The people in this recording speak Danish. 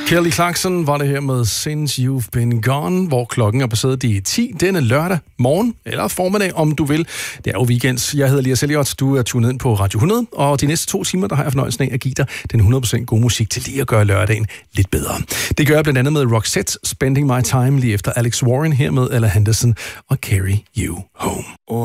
Kelly Clarkson var det her med Since You've Been Gone, hvor klokken er passeret de 10 denne lørdag morgen, eller formiddag, om du vil. Det er jo weekends. Jeg hedder Elias Elliot, du er tunet ind på Radio 100, og de næste 2 timer, der har jeg fornøjelsen af at give dig den 100% gode musik til lige at gøre lørdagen lidt bedre. Det gør jeg blandt andet med Roxette, Spending My Time, lige efter Alex Warren, her med Ella Henderson og Carry You Home.